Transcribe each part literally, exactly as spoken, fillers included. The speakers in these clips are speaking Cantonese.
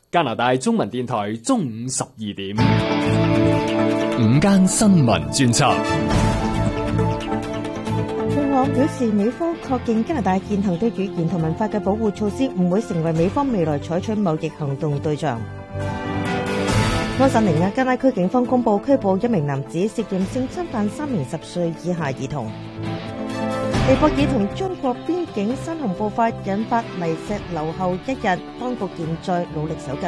加拿大中文電台中午十二點， 午間新聞專輯。 對岸表示，美方確認加拿大現行對語言同文化嘅保護措施唔會成為美方未來採取貿易行動對象。安薩尼亞加拉區警方公布拘捕一名男子，涉嫌性侵犯三名十歲以下兒童。尼泊爾同中國邊境山洪爆發，引發泥石流後一日，當局現在努力搜救。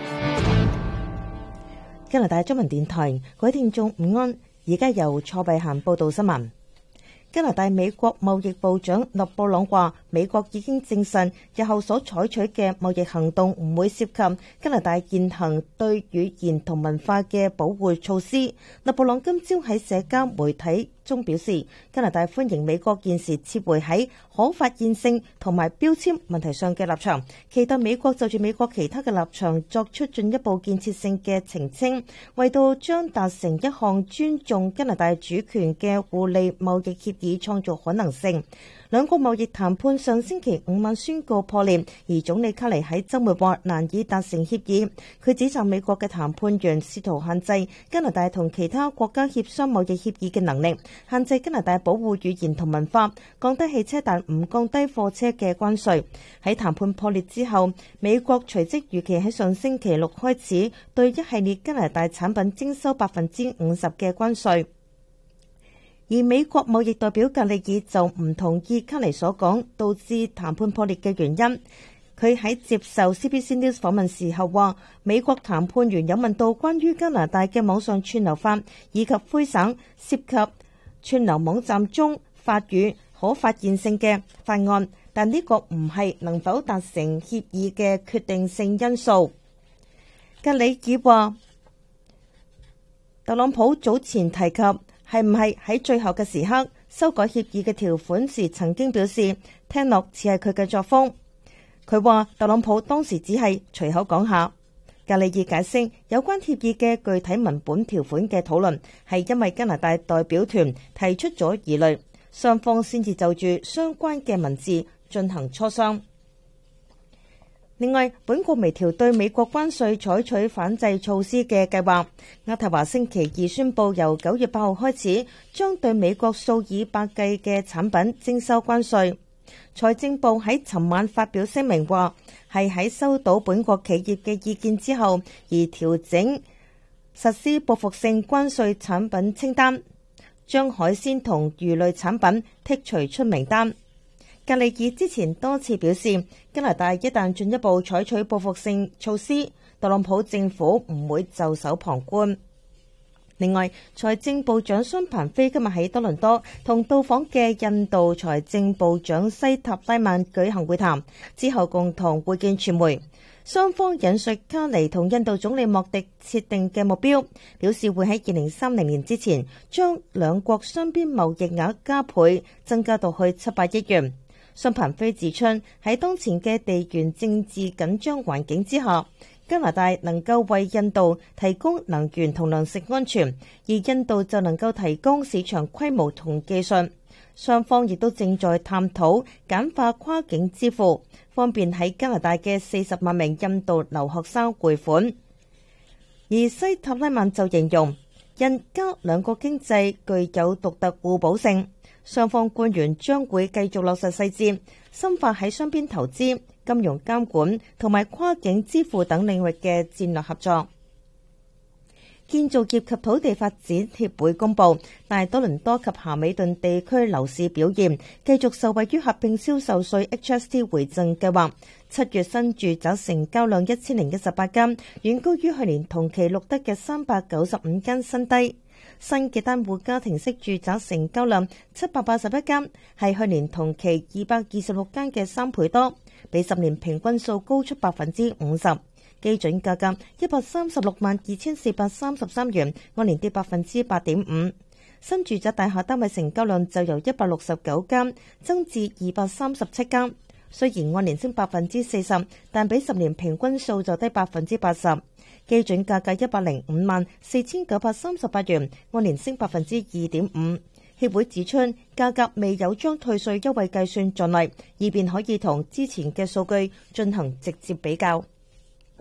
加拿大中文電台，各位聽眾午安，而家由蔡慧嫻報道新聞。加拿大美國貿易部長勒布朗話，美國已經證實日後所採取嘅貿易行動唔會涉及加拿大現行對語言同文化嘅保護措施。勒布朗今朝喺社交媒體中表示，加拿大歡迎美國現時撤回喺可發現性同埋標籤問題上嘅立場，期待美國就住美國其他嘅立場作出進一步建設性嘅澄清，為到將達成一項尊重加拿大主權嘅互利貿易協議創造可能性。兩國貿易談判上星期五晚宣告破裂，而總理卡尼喺週末話難以達成協議。佢指責美國嘅談判員試圖限制加拿大同其他國家協商貿易協議嘅能力，限制加拿大保護語言同文化，降低汽車但唔降低貨車嘅關稅。喺談判破裂之後，美國隨即預期喺上星期六開始對一系列加拿大產品徵收百分之五十嘅關稅。而美國貿易代表格里爾就唔同意卡尼所講導致談判破裂嘅原因。佢喺接受 C B C News 訪問時候話，美國談判員有問到關於加拿大嘅網上串流法以及魁省涉及串流網站中法語可發現性嘅法案，但呢個唔係能否達成協議嘅決定性因素。格里爾話，特朗普早前提及係唔係喺最後嘅時刻修改協議嘅條款時，曾經表示聽落似係佢嘅作風。佢話特朗普當時只係隨口講下。格里爾解釋有關協議嘅具體文本條款嘅討論係因為加拿大代表團提出咗疑慮，雙方先至就住相關嘅文字進行磋商。另外，本國微調對美國關稅採取反制措施嘅計劃。渥太華星期二宣布，由九月八號開始，將對美國數以百計嘅產品徵收關稅。財政部喺尋晚發表聲明話，係喺收到本國企業嘅意見之後，而調整實施報復性關稅產品清單，將海鮮同魚類產品剔除出名單。格里爾之前多次表示，加拿大一旦進一步採取報復性措施，特朗普政府唔會袖手旁觀。另外，財政部長孫鵬飛今日喺多倫多同到訪嘅印度財政部長西塔拉曼舉行會談，之後共同會見傳媒。雙方引述卡尼同印度總理莫迪設定嘅目標，表示會喺二零三零年之前將兩國雙邊貿易額加倍增加到去七百億元。孫鵬飛指出，喺當前嘅地緣政治緊張環境之下，加拿大能夠為印度提供能源同糧食安全，而印度就能夠提供市場規模同技術。雙方亦都正在探討簡化跨境支付，方便喺加拿大嘅四十萬名印度留學生匯款。而西塔拉曼就形容，印加兩國經濟具有獨特互補性。雙方官員將會繼續落實細節，深化喺雙邊投資、金融監管同埋跨境支付等領域嘅戰略合作。建造業及土地發展協會公佈，大多倫多及咸美頓地區樓市表現繼續受惠於合併銷售稅 H S T 回贈計劃。七月新住宅成交量一千零一十八間，遠高於去年同期錄得嘅三百九十五間新低。新嘅單戶家庭式住宅成交量七百八十一間，係去年同期二百二十六間嘅三倍多，比十年平均數高出百分之五十。基準價格一百三十六萬二千四百三十三元，按年跌百分之八點五。新住宅大廈單位成交量就由一百六十九間增至二百三十七間，雖然按年升百分之四十，但比十年平均數就低百分之八十。基準價格一百零五萬四千九百三十八元，按年升百分之二點五。協會指出，價格未有將退稅優惠計算在內，以便可以同之前嘅數據進行直接比較。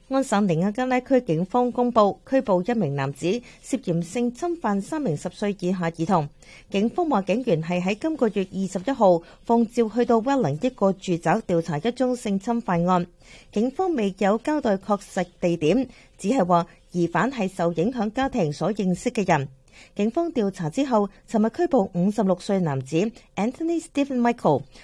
安省另一間拉區警方公佈拘捕一名男子，涉嫌性侵犯三名十歲以下兒童。警方話警員係喺今個月二十一號奉召去到威靈一個住宅調查一宗性侵犯案。警方未有交代確實地點，只係話疑犯係受影響家庭所認識嘅人。警方調查之後，尋日拘捕五十六歲男子 Anthony Stephen Michael，